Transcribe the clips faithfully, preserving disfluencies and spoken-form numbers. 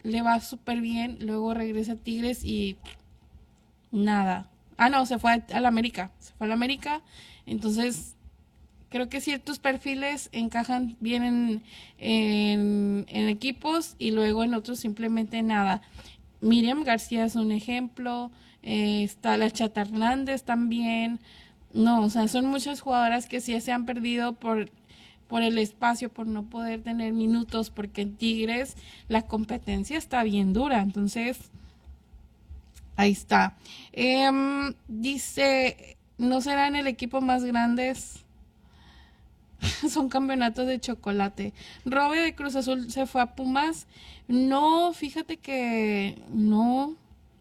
le va súper bien, luego regresa a Tigres y nada. Ah, no, se fue a, a la América, se fue a la América, entonces creo que ciertos perfiles encajan bien en, en, en equipos y luego en otros simplemente nada. Miriam García es un ejemplo, eh, está la Chata Hernández también. No, o sea, son muchas jugadoras que sí se han perdido por, por el espacio, por no poder tener minutos, porque en Tigres la competencia está bien dura. Entonces, ahí está. Em, dice, ¿no serán el equipo más grandes? Son campeonatos de chocolate. Robe de Cruz Azul se fue a Pumas. No, fíjate que no,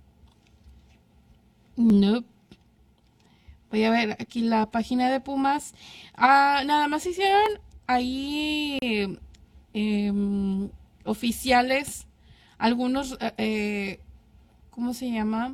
no. Voy a ver aquí la página de Pumas. Ah, nada más hicieron ahí em, oficiales algunos, eh, ¿cómo se llama?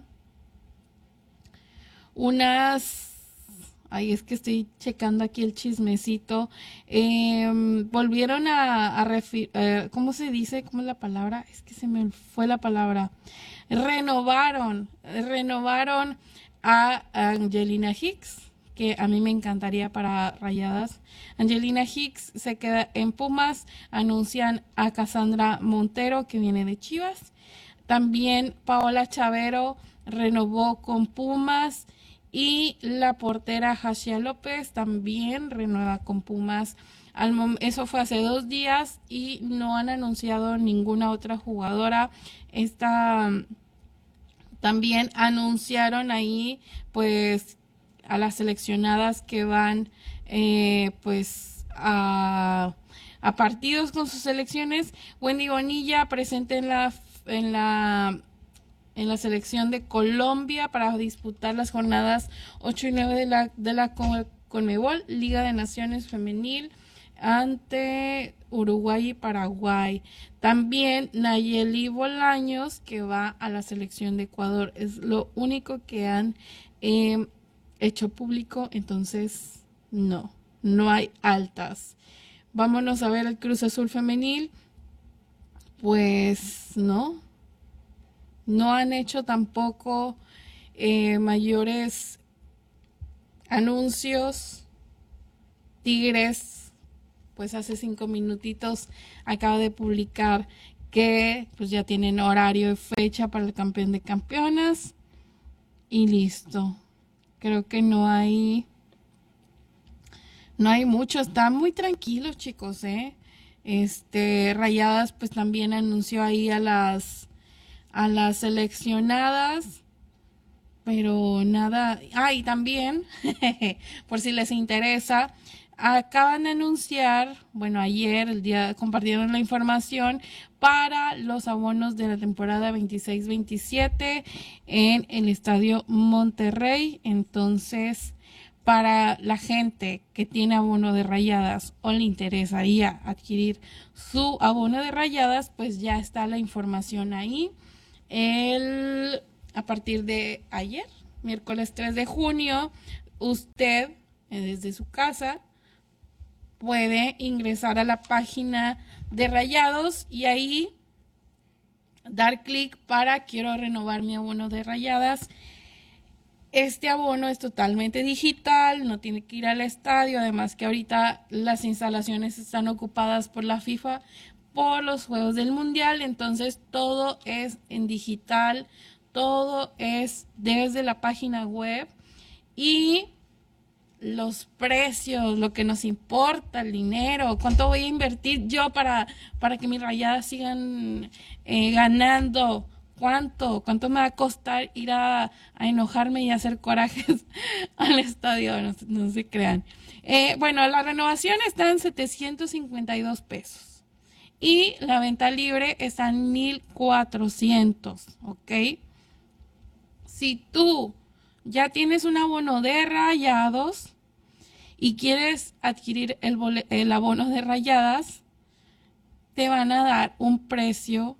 Unas, ay, es que estoy checando aquí el chismecito. Em, volvieron a, a refi- eh, ¿cómo se dice? ¿Cómo es la palabra? Es que se me fue la palabra. Renovaron, renovaron a Angelina Hicks, que a mí me encantaría para Rayadas. Angelina Hicks se queda en Pumas, anuncian a Cassandra Montero, que viene de Chivas. También Paola Chavero renovó con Pumas y la portera Hasia López también renueva con Pumas. Al mom- eso fue hace dos días y no han anunciado ninguna otra jugadora. Esta también anunciaron ahí pues a las seleccionadas que van eh, pues a, a partidos con sus selecciones. Wendy Bonilla presente en la en la en la selección de Colombia para disputar las jornadas ocho y nueve de la, de la Conmebol, Liga de Naciones Femenil, ante Uruguay y Paraguay. También Nayeli Bolaños, que va a la selección de Ecuador. Es lo único que han eh, hecho público, entonces no, no hay altas. Vámonos a ver el Cruz Azul femenil. Pues no, no han hecho tampoco eh, mayores anuncios. Tigres, pues hace cinco minutitos acaba de publicar que pues ya tienen horario y fecha para el campeón de campeonas y listo. Creo que no hay no hay mucho, están muy tranquilos, chicos, eh. Este, Rayadas pues también anunció ahí a las a las seleccionadas, pero nada. Ah, y también, por si les interesa, acaban de anunciar, bueno, ayer, el día, compartieron la información para los abonos de la temporada veintiséis veintisiete en el Estadio Monterrey. Entonces, para la gente que tiene abono de Rayadas o le interesaría adquirir su abono de Rayadas, pues ya está la información ahí. El, a partir de ayer, miércoles tres de junio, usted eh, desde su casa puede ingresar a la página de Rayados y ahí dar clic para quiero renovar mi abono de Rayadas. Este abono es totalmente digital, no tiene que ir al estadio, además que ahorita las instalaciones están ocupadas por la FIFA por los Juegos del Mundial, entonces todo es en digital, todo es desde la página web y los precios, lo que nos importa, el dinero, cuánto voy a invertir yo para, para que mis Rayadas sigan eh, ganando. ¿Cuánto? ¿Cuánto me va a costar ir a, a enojarme y hacer corajes al estadio? No, no se crean. Eh, bueno, la renovación está en setecientos cincuenta y dos pesos. Y la venta libre está en mil cuatrocientos, ¿ok? Si tú ya tienes un abono de Rayados y quieres adquirir el, bole- el abono de Rayadas, te van a dar un precio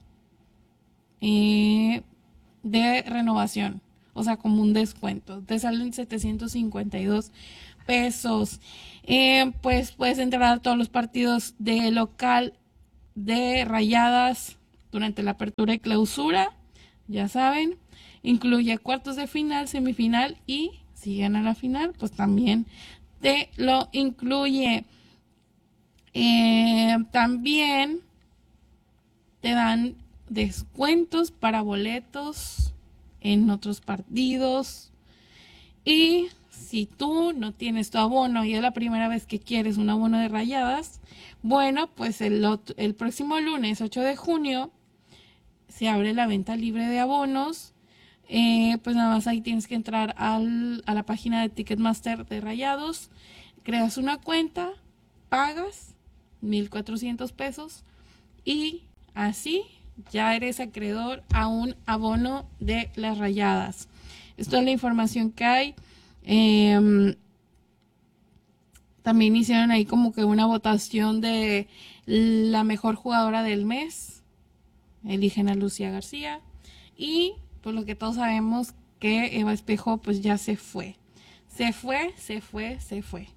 eh, de renovación, o sea, como un descuento. Te salen setecientos cincuenta y dos pesos. Eh, pues puedes entrar a todos los partidos de local de Rayadas durante la apertura y clausura, ya saben, incluye cuartos de final, semifinal y si gana la final, pues también te lo incluye. Eh, también te dan descuentos para boletos en otros partidos. Y si tú no tienes tu abono y es la primera vez que quieres un abono de Rayadas, bueno, pues el, el próximo lunes ocho de junio se abre la venta libre de abonos. Eh, pues nada más ahí tienes que entrar al, a la página de Ticketmaster de Rayados, creas una cuenta, pagas mil cuatrocientos pesos y así ya eres acreedor a un abono de las Rayadas. Esto es la información que hay. Eh, también hicieron ahí como que una votación de la mejor jugadora del mes. Eligen a Lucía García. Y por lo que todos sabemos que Eva Espejo pues ya se fue. Se fue, se fue, se fue.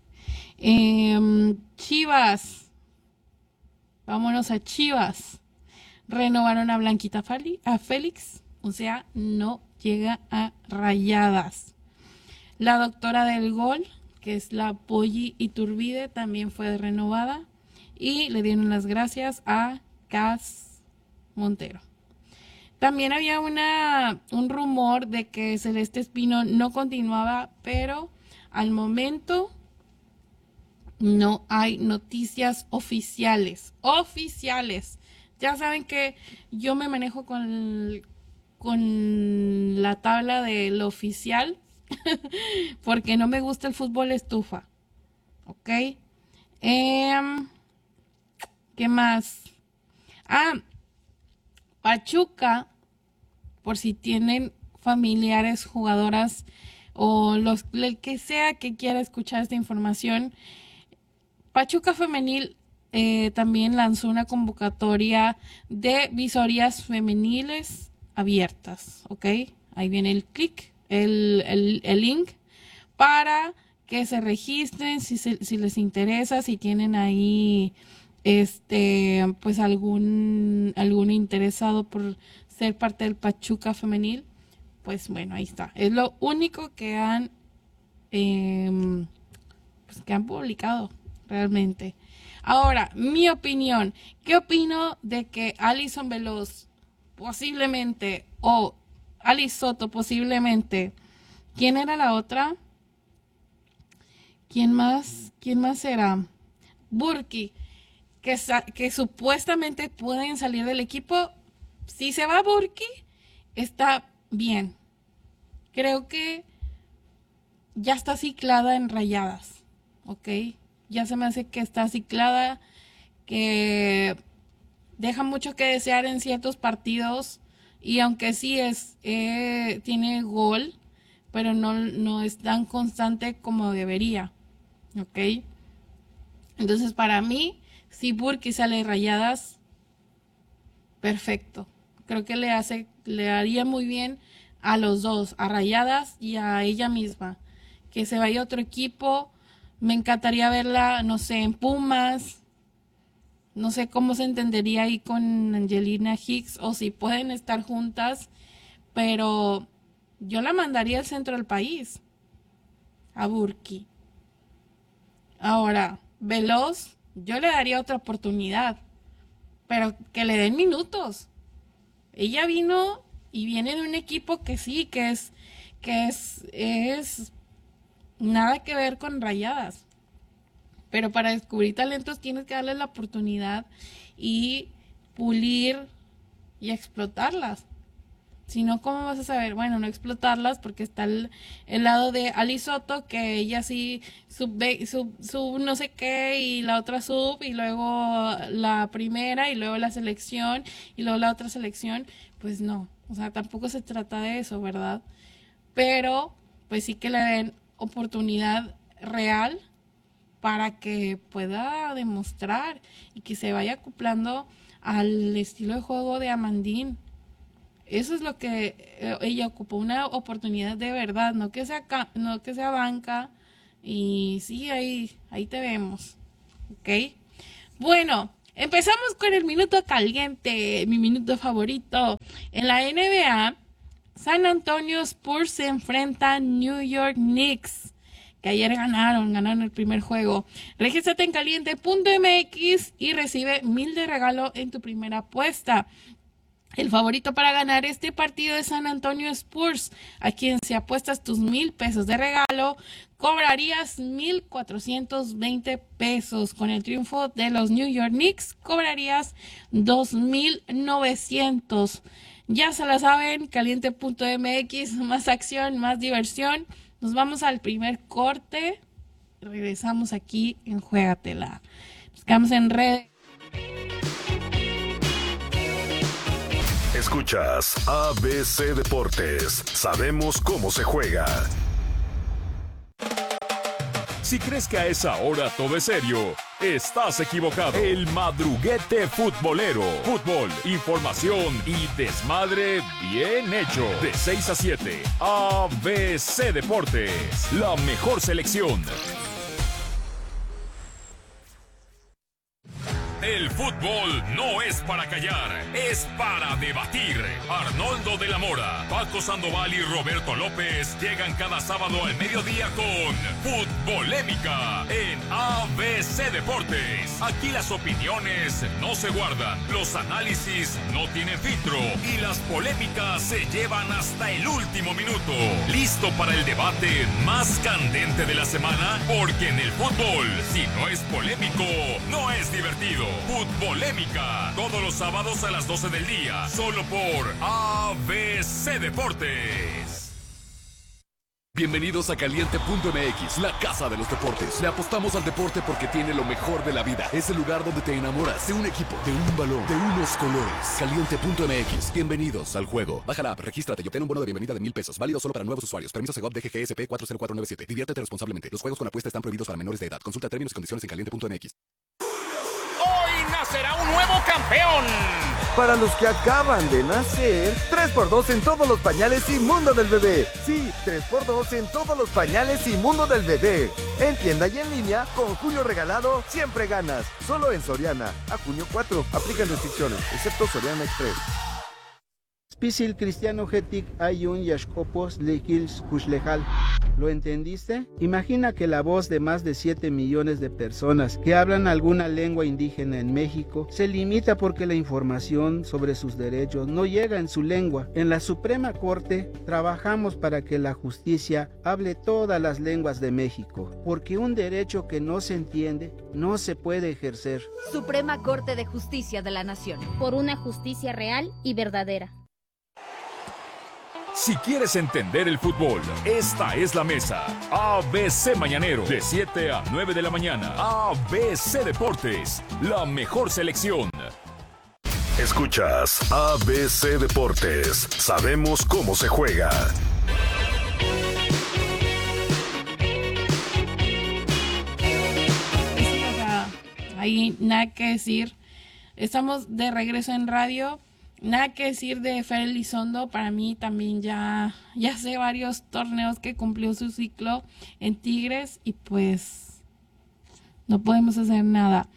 Eh, Chivas. Vámonos a Chivas. Renovaron a Blanquita a Félix. O sea, no llega a Rayadas. La doctora del gol, que es la Polly Iturbide, también fue renovada. Y le dieron las gracias a Cas Montero. También había una, un rumor de que Celeste Espino no continuaba, pero al momento no hay noticias oficiales. Oficiales. Ya saben que yo me manejo con, con la tabla de lo oficial porque no me gusta el fútbol estufa. ¿Ok? Eh, ¿Qué más? Ah, Pachuca, por si tienen familiares, jugadoras o los, el que sea que quiera escuchar esta información, Pachuca Femenil eh, también lanzó una convocatoria de visorías femeniles abiertas, ¿ok? Ahí viene el clic, el, el, el link para que se registren si, se, si les interesa, si tienen ahí este pues algún algún interesado por ser parte del Pachuca Femenil, pues bueno, ahí está. Es lo único que han eh, pues que han publicado realmente. Ahora, mi opinión. ¿Qué opino de que Alison Veloz posiblemente o Alice Soto posiblemente? ¿Quién era la otra? ¿Quién más? ¿Quién más era? Burki, que, que supuestamente pueden salir del equipo. Si se va Burki, está bien. Creo que ya está ciclada en Rayadas, ¿ok? Ya se me hace que está ciclada, que deja mucho que desear en ciertos partidos y aunque sí es eh, tiene gol, pero no, no es tan constante como debería, ¿ok? Entonces para mí, si Burki sale Rayadas, perfecto. Creo que le hace, le haría muy bien a los dos, a Rayadas y a ella misma. Que se vaya a otro equipo. Me encantaría verla, no sé, en Pumas. No sé cómo se entendería ahí con Angelina Hicks o si pueden estar juntas, pero yo la mandaría al centro del país, a Burki. Ahora, Veloz, yo le daría otra oportunidad, pero que le den minutos. Ella vino y viene de un equipo que sí, que es, que es, es nada que ver con Rayadas. Pero para descubrir talentos tienes que darles la oportunidad y pulir y explotarlas. Si no, ¿cómo vas a saber? Bueno, no explotarlas porque está el, el lado de Ali Soto, que ella sí sub, sub, sub no sé qué, y la otra sub, y luego la primera, y luego la selección, y luego la otra selección. Pues no, o sea, tampoco se trata de eso, ¿verdad? Pero, pues sí que le den oportunidad real para que pueda demostrar y que se vaya acoplando al estilo de juego de Amandine. Eso es lo que eh, ella ocupó, una oportunidad de verdad, no que sea no que sea banca y sí, ahí ahí te vemos. ¿Ok? Bueno, Empezamos con el minuto caliente, mi minuto favorito. En la N B A, San Antonio Spurs se enfrenta a New York Knicks, que ayer ganaron, ganaron el primer juego. Regístrate en caliente punto m x y recibe mil de regalo en tu primera apuesta. El favorito para ganar este partido es San Antonio Spurs, a quien si apuestas tus mil pesos de regalo, cobrarías mil cuatrocientos veinte pesos. Con el triunfo de los New York Knicks, cobrarías dos mil novecientos. Ya se la saben, caliente punto m x, más acción, más diversión. Nos vamos al primer corte. Regresamos aquí en Juégatela. Nos quedamos en red. Escuchas A B C Deportes. Sabemos cómo se juega. Si crees que a esa hora todo es serio, estás equivocado. El madruguete futbolero. Fútbol, información y desmadre bien hecho. De seis a siete, A B C Deportes. La mejor selección. El fútbol no es para callar, es para debatir. Arnoldo de la Mora, Paco Sandoval y Roberto López llegan cada sábado al mediodía con Futbolémica en A B C Deportes. Aquí las opiniones no se guardan, los análisis no tienen filtro y las polémicas se llevan hasta el último minuto. ¿Listo para el debate más candente de la semana? Porque en el fútbol, si no es polémico, no es divertido. Futbolémica, todos los sábados a las doce del día, solo por A B C Deportes. Bienvenidos a caliente punto m x, la casa de los deportes. Le apostamos al deporte porque tiene lo mejor de la vida. Es el lugar donde te enamoras de un equipo, de un balón, de unos colores. caliente punto m x. Bienvenidos al juego. Baja la app, regístrate y obtén un bono de bienvenida de mil pesos. Válido solo para nuevos usuarios. Permiso Segov D G G S P cuatro cero cuatro nueve siete. Diviértete responsablemente. Los juegos con apuesta están prohibidos para menores de edad. Consulta términos y condiciones en caliente punto m x. Hoy nacerá un nuevo campeón. Para los que acaban de nacer, tres por dos en todos los pañales y mundo del bebé. Sí, tres por dos en todos los pañales y mundo del bebé. En tienda y en línea, con junio regalado, siempre ganas. Solo en Soriana. A junio cuatro. Aplican restricciones, excepto Soriana Express. Spisil Cristiano Getic Ayun Yashkopos Lekils Kushlejal. ¿Lo entendiste? Imagina que la voz de más de siete millones de personas que hablan alguna lengua indígena en México se limita porque la información sobre sus derechos no llega en su lengua. En la Suprema Corte trabajamos para que la justicia hable todas las lenguas de México, porque un derecho que no se entiende no se puede ejercer. Suprema Corte de Justicia de la Nación. Por una justicia real y verdadera. Si quieres entender el fútbol, esta es la mesa. A B C Mañanero, de siete a nueve de la mañana. A B C Deportes, la mejor selección. Escuchas A B C Deportes. Sabemos cómo se juega. Sí, o sea, ahí nada que decir. Estamos de regreso en radio. Nada que decir de Fer Elizondo. Para mí también ya, ya hace varios torneos que cumplió su ciclo en Tigres y pues no podemos hacer nada.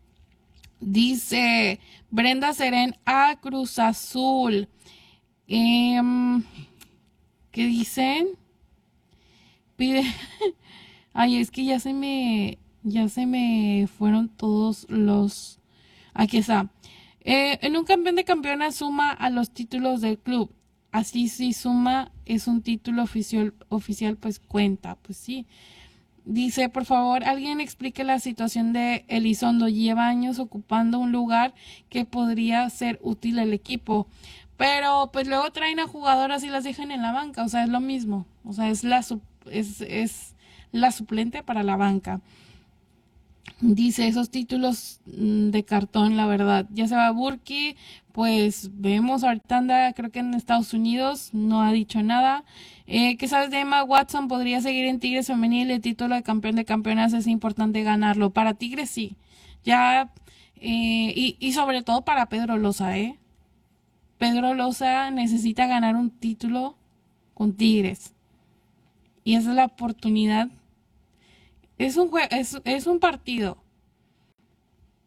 Dice Brenda Seren a Cruz Azul. Eh, ¿Qué dicen? Pide... Ay, es que ya se me... Ya se me fueron todos los... Aquí está. Eh, en un campeón de campeonas suma a los títulos del club. Así si suma es un título oficial, oficial pues cuenta. Pues sí. Dice, por favor, alguien explique la situación de Elizondo. Lleva años ocupando un lugar que podría ser útil al equipo. Pero pues luego traen a jugadoras y las dejan en la banca. O sea, es lo mismo. O sea, es la, es, es la suplente para la banca. Dice, esos títulos de cartón, la verdad. Ya se va Burki, pues vemos ahorita anda, creo que en Estados Unidos, no ha dicho nada. Eh, ¿Qué sabes de Emma Watson? Podría seguir en Tigres femenil, el título de campeón de campeonas es importante ganarlo. Para Tigres sí, ya, eh, y, y sobre todo para Pedro Loza, ¿eh? Pedro Loza necesita ganar un título con Tigres. Y esa es la oportunidad. Es un, jue- es, es un partido.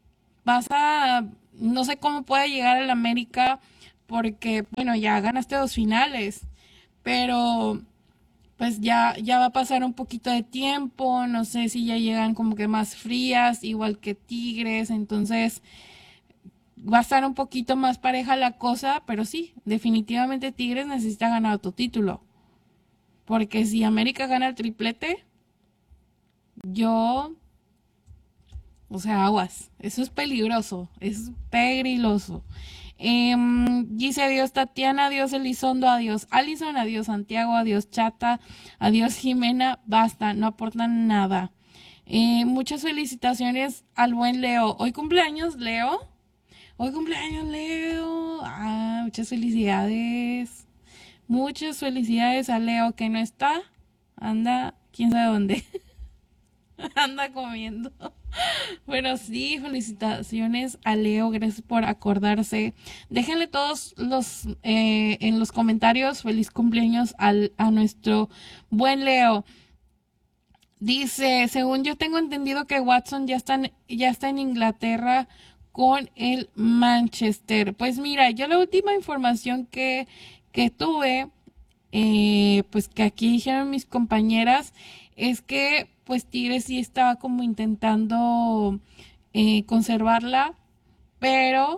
vas a, no sé cómo puede llegar al América, porque, bueno, ya ganaste dos finales, pero pues ya, ya va a pasar un poquito de tiempo, no sé si ya llegan como que más frías, igual que Tigres, entonces va a estar un poquito más pareja la cosa, pero sí, definitivamente Tigres necesita ganar otro título, porque si América gana el triplete, yo, o sea, aguas, eso es peligroso, es peligroso. Eh, dice adiós Tatiana, adiós Elizondo, adiós Alison, adiós Santiago, adiós Chata, adiós Jimena, basta, no aportan nada. Eh, muchas felicitaciones al buen Leo. Hoy cumpleaños, Leo. Hoy cumpleaños, Leo. Ah, muchas felicidades. Muchas felicidades a Leo que no está. Anda, quién sabe dónde. Anda comiendo. Bueno, sí, felicitaciones a Leo, gracias por acordarse. Déjenle todos los eh, en los comentarios feliz cumpleaños al, a nuestro buen Leo. Dice, según yo tengo entendido que Watson ya está en, ya está en Inglaterra con el Manchester. Pues mira, yo la última información que, que tuve, eh, pues que aquí dijeron mis compañeras, es que pues Tigres sí estaba como intentando eh, conservarla, pero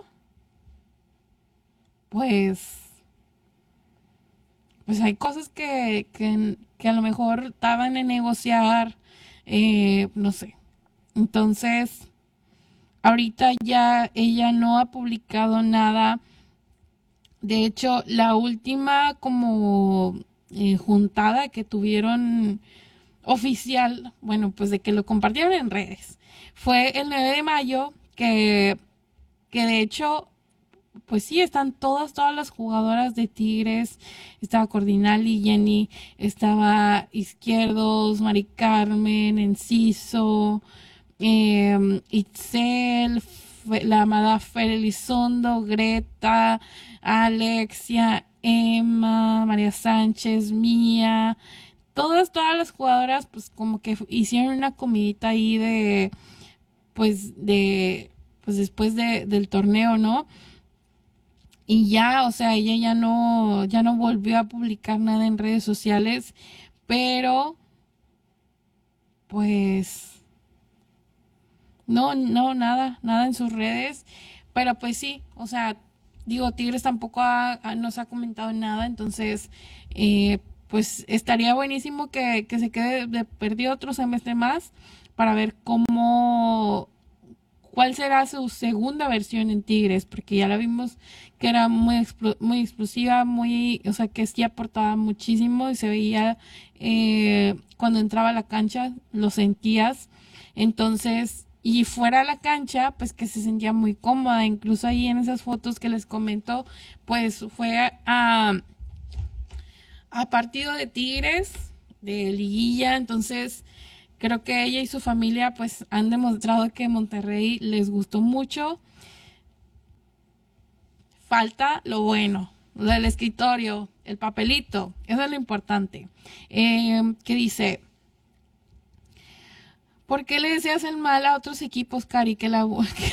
pues pues hay cosas que, que, que a lo mejor estaban en negociar, eh, no sé. Entonces, ahorita ya ella no ha publicado nada. De hecho, la última como eh, juntada que tuvieron oficial, bueno, pues de que lo compartieron en redes, fue el nueve de mayo, que, que de hecho, pues sí, están todas, todas las jugadoras de Tigres, estaba Cordinali, Jenny, estaba Izquierdos, Mari Carmen, Enciso, eh, Itzel, la amada Fer Elizondo, Greta, Alexia, Emma, María Sánchez, Mía, todas, todas las jugadoras, pues como que hicieron una comidita ahí de, pues de, pues después de, del torneo, ¿no? Y ya, o sea, ella ya no, ya no volvió a publicar nada en redes sociales, pero, pues, no, no, nada, nada en sus redes, pero pues sí, o sea, digo, Tigres tampoco ha, ha, nos ha comentado nada, entonces, eh, pues estaría buenísimo que, que se quede de perdido otro semestre más para ver cómo, cuál será su segunda versión en Tigres, porque ya la vimos que era muy, expl- muy explosiva, muy, o sea, que sí aportaba muchísimo y se veía eh, cuando entraba a la cancha, lo sentías, entonces, y fuera a la cancha, pues que se sentía muy cómoda, incluso ahí en esas fotos que les comento, pues fue a... a a partido de Tigres, de liguilla, entonces creo que ella y su familia pues han demostrado que Monterrey les gustó mucho. Falta lo bueno, lo del escritorio, el papelito, eso es lo importante. Eh, ¿qué dice? ¿Por qué le deseas el mal a otros equipos, Cari? Que la...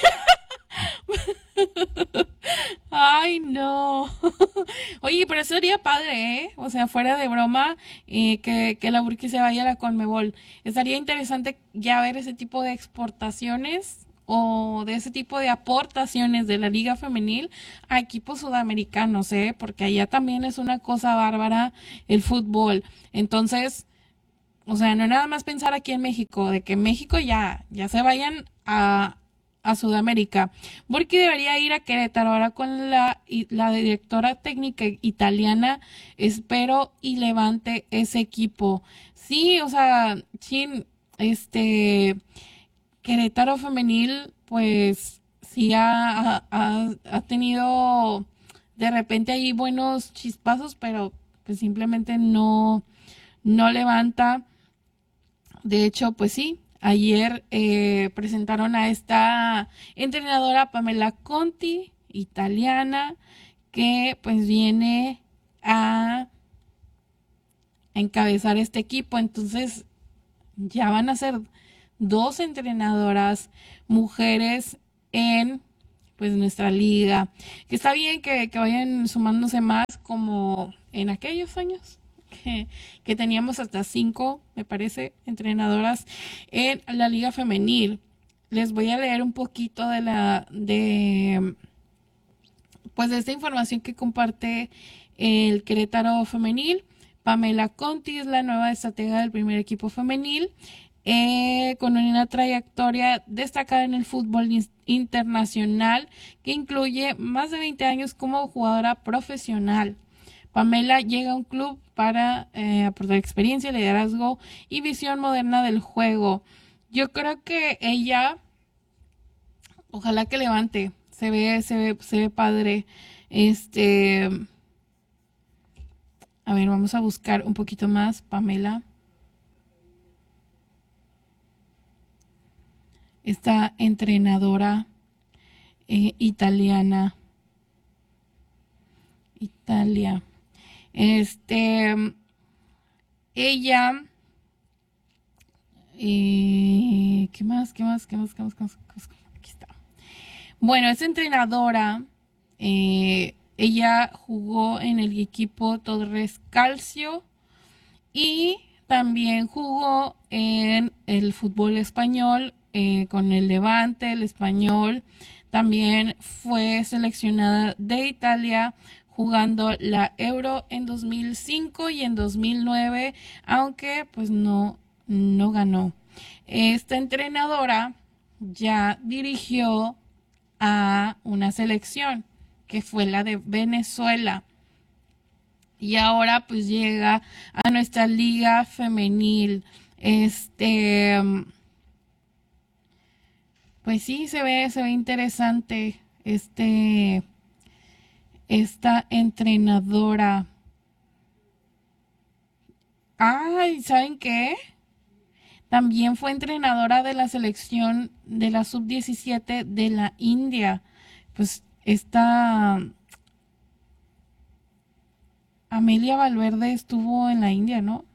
Ay, no. Oye, pero eso sería padre, ¿eh? O sea, fuera de broma, eh, que, que la Burki se vaya a la Conmebol. Estaría interesante ya ver ese tipo de exportaciones o de ese tipo de aportaciones de la Liga Femenil a equipos sudamericanos, ¿eh? Porque allá también es una cosa bárbara el fútbol. Entonces, o sea, no nada más pensar aquí en México, de que México ya, ya se vayan a... a Sudamérica. Burki debería ir a Querétaro ahora con la, la directora técnica italiana. Espero y levante ese equipo. Sí, o sea, sí, este Querétaro femenil, pues sí ha, ha, ha tenido de repente ahí buenos chispazos, pero pues simplemente no, no levanta. De hecho, pues sí. Ayer eh, presentaron a esta entrenadora Pamela Conti, italiana, que pues viene a encabezar este equipo. Entonces ya van a ser dos entrenadoras mujeres en pues nuestra liga. Que está bien que, que vayan sumándose más como en aquellos años que, que teníamos hasta cinco, me parece, entrenadoras en la liga femenil. Les voy a leer un poquito de la de pues de esta información que comparte el Querétaro femenil. Pamela Conti es la nueva estratega del primer equipo femenil, eh, con una trayectoria destacada en el fútbol internacional que incluye más de veinte años como jugadora profesional. Pamela llega a un club para eh, aportar experiencia, liderazgo y visión moderna del juego. Yo creo que ella, ojalá que levante, se ve, se ve, se ve padre. Este, a ver, vamos a buscar un poquito más, Pamela. Esta entrenadora eh, italiana. Italia. Este, ella, eh, ¿qué más? ¿Qué más? ¿Qué más? ¿Qué más? ¿Qué más? Aquí está. Bueno, es entrenadora. Eh, ella jugó en el equipo Torres Calcio y también jugó en el fútbol español eh, con el Levante, el Español. También fue seleccionada de Italia jugando la Euro en dos mil cinco y en dos mil nueve, aunque pues no, no ganó. Esta entrenadora ya dirigió a una selección que fue la de Venezuela y ahora pues llega a nuestra liga femenil. Este, pues sí, se ve, se ve interesante este, esta entrenadora. Ay, ¿saben qué? También fue entrenadora de la selección de la sub diecisiete de la India. Pues esta Amelia Valverde estuvo en la India, ¿no?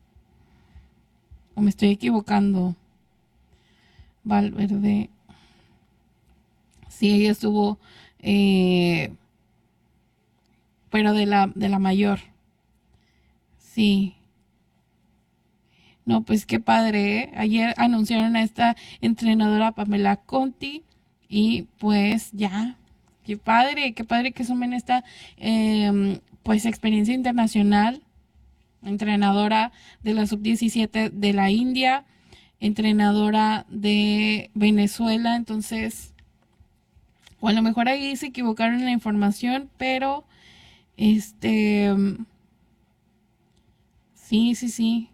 ¿O me estoy equivocando? Valverde. Sí, ella estuvo, eh, pero de la, de la mayor. Sí. No, pues qué padre, ¿eh? Ayer anunciaron a esta entrenadora Pamela Conti y pues ya, qué padre, qué padre que sumen esta eh, pues experiencia internacional. Entrenadora de la sub diecisiete de la India, entrenadora de Venezuela, entonces, o a lo mejor ahí se equivocaron en la información, pero este, sí, sí, sí.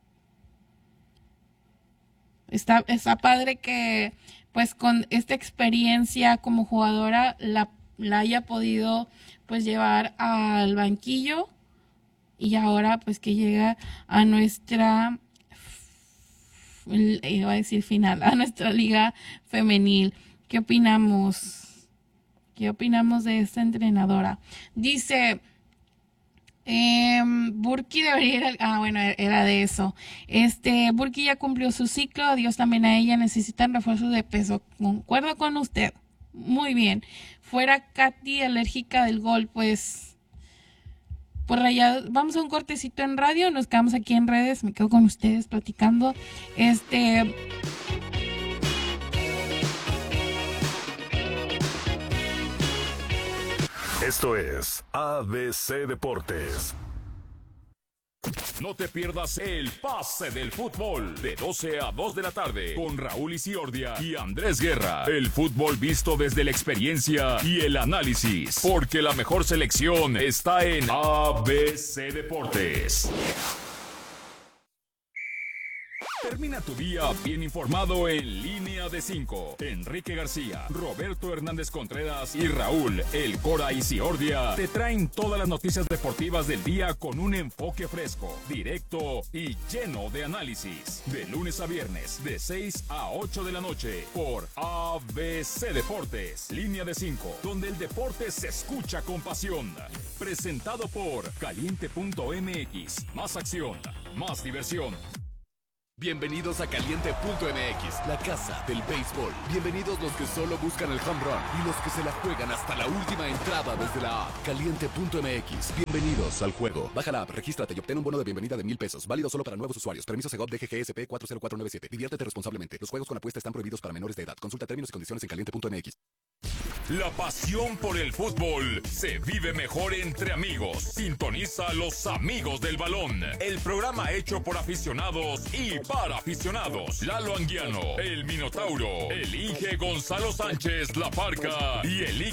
Está, está padre que pues con esta experiencia como jugadora la, la haya podido pues llevar al banquillo y ahora pues que llega a nuestra, iba a decir final, a nuestra liga femenil. ¿Qué opinamos? ¿Qué opinamos de esta entrenadora? Dice... Eh, Burki debería ir al, ah bueno, era de eso. Este, Burki ya cumplió su ciclo, adiós también a ella, necesitan refuerzos de peso. Concuerdo con usted. Muy bien. Fuera Katy alérgica del gol, pues por allá vamos a un cortecito en radio, nos quedamos aquí en redes, me quedo con ustedes platicando. Este Esto es A B C Deportes. No te pierdas el pase del fútbol de doce a dos de la tarde con Raúl Isiordia y Andrés Guerra. El fútbol visto desde la experiencia y el análisis, porque la mejor selección está en A B C Deportes. Termina tu día bien informado en Línea de cinco. Enrique García, Roberto Hernández Contreras y Raúl El Cora Isiordia te traen todas las noticias deportivas del día con un enfoque fresco, directo y lleno de análisis. De lunes a viernes, de seis a ocho de la noche, por A B C Deportes. Línea de cinco, donde el deporte se escucha con pasión. Presentado por Caliente punto M X. Más acción, más diversión. Bienvenidos a Caliente punto M X, la casa del béisbol. Bienvenidos los que solo buscan el home run y los que se la juegan hasta la última entrada desde la app. Caliente punto M X. Bienvenidos al juego. Baja la app, regístrate y obtén un bono de bienvenida de mil pesos. Válido solo para nuevos usuarios. Permiso Segov D G G S P cuatro cero cuatro nueve siete. Diviértete responsablemente. Los juegos con apuesta están prohibidos para menores de edad. Consulta términos y condiciones en caliente punto M X. La pasión por el fútbol se vive mejor entre amigos. Sintoniza a los amigos del balón. El programa hecho por aficionados y para aficionados. Lalo Anguiano, el Minotauro, el Inge Gonzalo Sánchez, La Parca y el